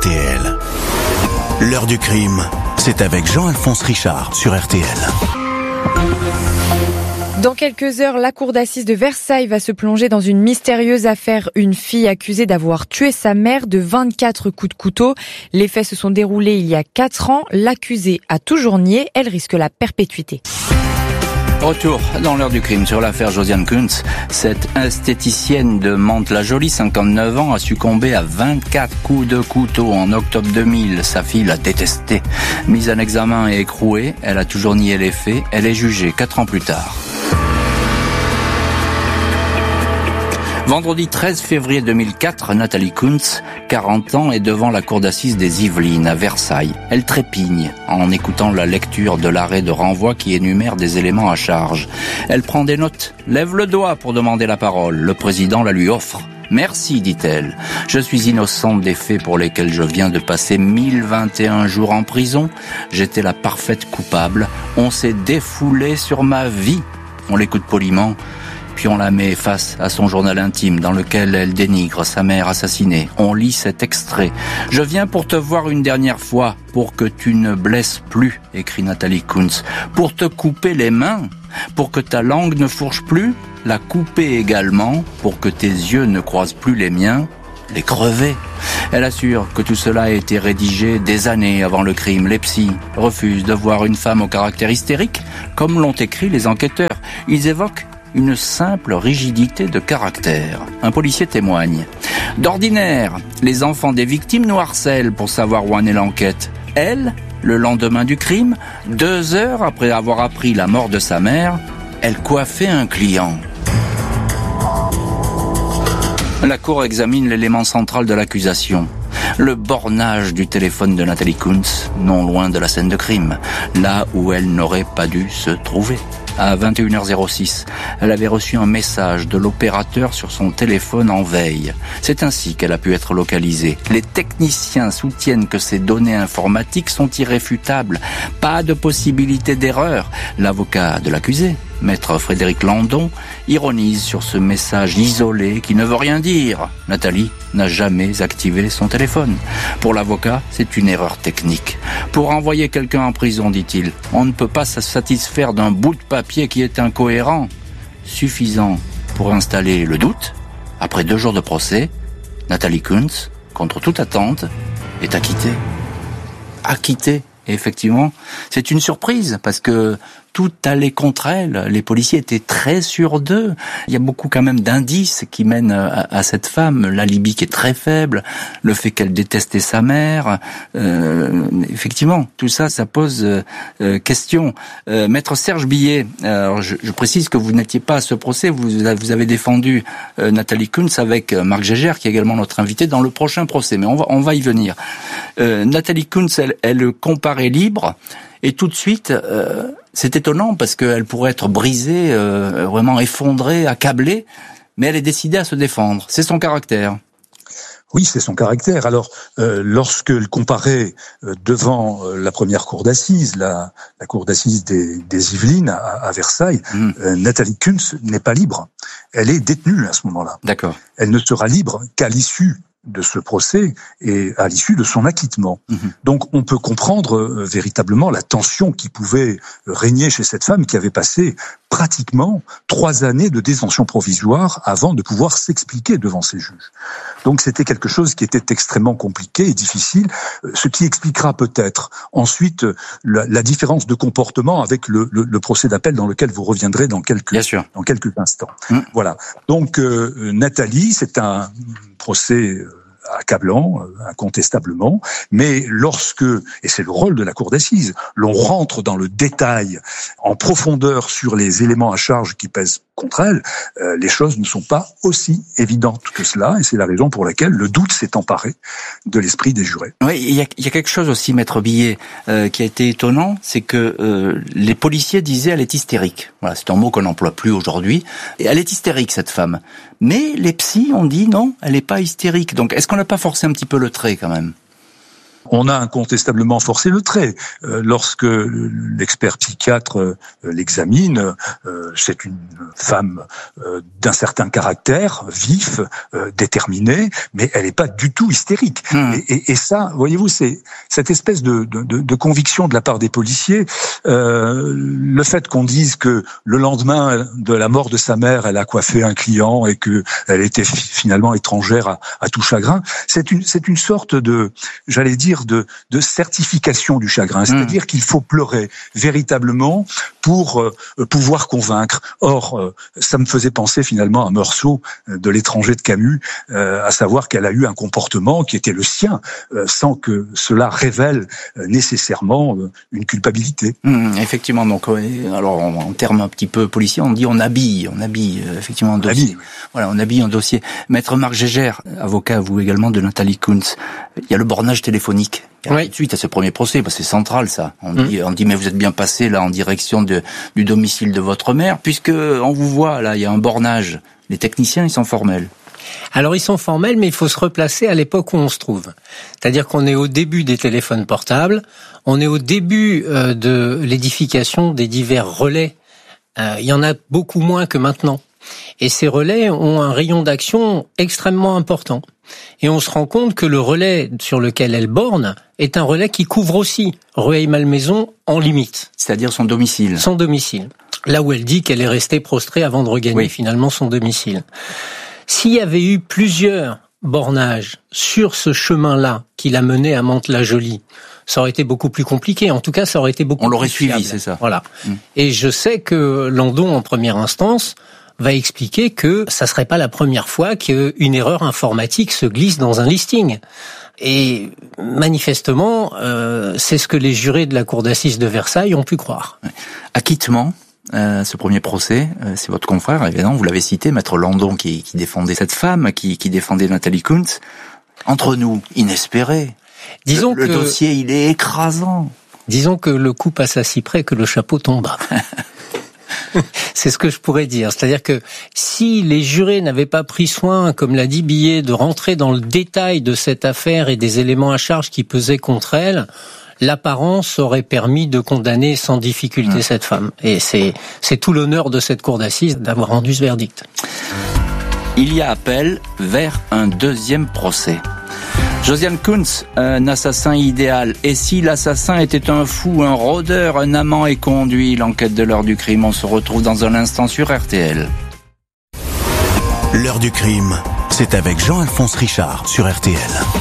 RTL. L'heure du crime, c'est avec Jean-Alphonse Richard sur RTL. Dans quelques heures, la cour d'assises de Versailles va se plonger dans une mystérieuse affaire. Une fille accusée d'avoir tué sa mère de 24 coups de couteau. Les faits se sont déroulés il y a 4 ans. L'accusée a toujours nié. Elle risque la perpétuité. Retour dans l'heure du crime sur l'affaire Josiane Kuntz. Cette esthéticienne de Mantes-la-Jolie, 59 ans, a succombé à 24 coups de couteau en octobre 2000. Sa fille l'a détestée. Mise en examen et écrouée, elle a toujours nié les faits. Elle est jugée 4 ans plus tard. Vendredi 13 février 2004, Nathalie Kuntz, 40 ans, est devant la cour d'assises des Yvelines à Versailles. Elle trépigne en écoutant la lecture de l'arrêt de renvoi qui énumère des éléments à charge. Elle prend des notes, lève le doigt pour demander la parole. Le président la lui offre. « Merci », dit-elle. « Je suis innocente des faits pour lesquels je viens de passer 1021 jours en prison. J'étais la parfaite coupable. On s'est défoulé sur ma vie. » On l'écoute poliment. Puis on la met face à son journal intime dans lequel elle dénigre sa mère assassinée. On lit cet extrait. « Je viens pour te voir une dernière fois, pour que tu ne blesses plus », écrit Nathalie Kuntz. « Pour te couper les mains, pour que ta langue ne fourche plus, la couper également, pour que tes yeux ne croisent plus les miens, les crever. » Elle assure que tout cela a été rédigé des années avant le crime. Les psys refusent de voir une femme au caractère hystérique, comme l'ont écrit les enquêteurs. Ils évoquent une simple rigidité de caractère. Un policier témoigne. « D'ordinaire, les enfants des victimes nous harcèlent pour savoir où en est l'enquête. Elle, le lendemain du crime, 2 heures après avoir appris la mort de sa mère, elle coiffait un client. » La cour examine l'élément central de l'accusation. Le bornage du téléphone de Nathalie Kuntz, non loin de la scène de crime, là où elle n'aurait pas dû se trouver. À 21h06, elle avait reçu un message de l'opérateur sur son téléphone en veille. C'est ainsi qu'elle a pu être localisée. Les techniciens soutiennent que ces données informatiques sont irréfutables. Pas de possibilité d'erreur. L'avocat de l'accusé, maître Frédéric Landon, ironise sur ce message isolé qui ne veut rien dire. Nathalie n'a jamais activé son téléphone. Pour l'avocat, c'est une erreur technique. Pour envoyer quelqu'un en prison, dit-il, on ne peut pas se satisfaire d'un bout de papier qui est incohérent. Suffisant pour installer le doute. Après 2 jours de procès, Nathalie Kuntz, contre toute attente, est acquittée. Acquittée. Et effectivement, c'est une surprise parce que tout allait contre elle. Les policiers étaient très sûrs d'eux. Il y a beaucoup quand même d'indices qui mènent à cette femme. L'alibi qui est très faible, le fait qu'elle détestait sa mère. Effectivement, tout ça, ça pose question. Maître Serge Billet, alors je précise que vous n'étiez pas à ce procès. Vous avez défendu Nathalie Kuntz avec Marc Gégère, qui est également notre invité dans le prochain procès. Mais on va y venir. Nathalie Kuntz, elle comparaît libre. Et tout de suite, c'est étonnant parce qu'elle pourrait être brisée, vraiment effondrée, accablée, mais elle est décidée à se défendre. C'est son caractère. Oui, c'est son caractère. Alors, lorsqu'elle comparait devant la première cour d'assises, la cour d'assises des Yvelines à Versailles, Nathalie Kuntz n'est pas libre. Elle est détenue à ce moment-là. D'accord. Elle ne sera libre qu'à l'issue de ce procès et à l'issue de son acquittement. Donc on peut comprendre véritablement la tension qui pouvait régner chez cette femme qui avait passé pratiquement 3 années de détention provisoire avant de pouvoir s'expliquer devant ses juges. Donc c'était quelque chose qui était extrêmement compliqué et difficile, ce qui expliquera peut-être ensuite la différence de comportement avec le procès d'appel dans lequel vous reviendrez dans quelques instants. Voilà. Donc Nathalie, c'est un procès accablant, incontestablement, mais lorsque, et c'est le rôle de la cour d'assises, l'on rentre dans le détail, en profondeur sur les éléments à charge qui pèsent contre elle, les choses ne sont pas aussi évidentes que cela, et c'est la raison pour laquelle le doute s'est emparé de l'esprit des jurés. Oui, il y a quelque chose aussi, Maître Billet, qui a été étonnant, c'est que les policiers disaient elle est hystérique. Voilà, c'est un mot qu'on n'emploie plus aujourd'hui. Et elle est hystérique, cette femme. Mais les psys ont dit non, elle n'est pas hystérique. Donc, est-ce qu'on n'a pas forcé un petit peu le trait quand même ? On a incontestablement forcé le trait. Lorsque l'expert psychiatre l'examine, c'est une femme d'un certain caractère, vif, déterminé, mais elle n'est pas du tout hystérique. Et ça, voyez-vous, c'est cette espèce de conviction de la part des policiers. Le fait qu'on dise que le lendemain de la mort de sa mère, elle a coiffé un client et que elle était finalement étrangère à tout chagrin, c'est une sorte de, j'allais dire, de certification du chagrin. C'est-à-dire qu'il faut pleurer véritablement pour pouvoir convaincre. Or, ça me faisait penser finalement à Meursault de L'étranger de Camus, à savoir qu'elle a eu un comportement qui était le sien, sans que cela révèle nécessairement une culpabilité. Effectivement, donc alors en termes un petit peu policiers, on dit on habille effectivement un dossier. Voilà, on habille un dossier. Maître Marc Gégère, avocat vous également de Nathalie Kuntz, il y a le bornage téléphonique. Oui. Suite à ce premier procès, c'est central ça. On dit mais vous êtes bien passé là en direction du domicile de votre mère, puisque on vous voit là, il y a un bornage. Les techniciens, ils sont formels. Alors ils sont formels, mais il faut se replacer à l'époque où on se trouve. C'est-à-dire qu'on est au début des téléphones portables, on est au début de l'édification des divers relais. Il y en a beaucoup moins que maintenant. Et ces relais ont un rayon d'action extrêmement important. Et on se rend compte que le relais sur lequel elle borne est un relais qui couvre aussi Rueil-Malmaison en limite. C'est-à-dire son domicile. Son domicile. Là où elle dit qu'elle est restée prostrée avant de regagner finalement son domicile. S'il y avait eu plusieurs bornages sur ce chemin-là qui l'a mené à Mantes-la-Jolie, ça aurait été beaucoup plus compliqué. En tout cas, ça aurait été beaucoup plus On l'aurait suivi, fiable. C'est ça. Voilà. Et je sais que Landon, en première instance, va expliquer que ça serait pas la première fois qu'une erreur informatique se glisse dans un listing. Et manifestement, c'est ce que les jurés de la cour d'assises de Versailles ont pu croire. Acquittement, ce premier procès, c'est votre confrère, évidemment, vous l'avez cité, Maître Landon, qui défendait cette femme, qui défendait Nathalie Kuntz. Entre nous, inespéré. Disons le dossier, il est écrasant. Disons que le coup passe à si près que le chapeau tomba. C'est ce que je pourrais dire. C'est-à-dire que si les jurés n'avaient pas pris soin, comme l'a dit Billet, de rentrer dans le détail de cette affaire et des éléments à charge qui pesaient contre elle, l'apparence aurait permis de condamner sans difficulté cette femme. Et c'est tout l'honneur de cette cour d'assises d'avoir rendu ce verdict. Il y a appel vers un deuxième procès. Josiane Kuntz, un assassin idéal. Et si l'assassin était un fou, un rôdeur, un amant et conduit? L'enquête de l'heure du crime, on se retrouve dans un instant sur RTL. L'heure du crime, c'est avec Jean-Alphonse Richard sur RTL.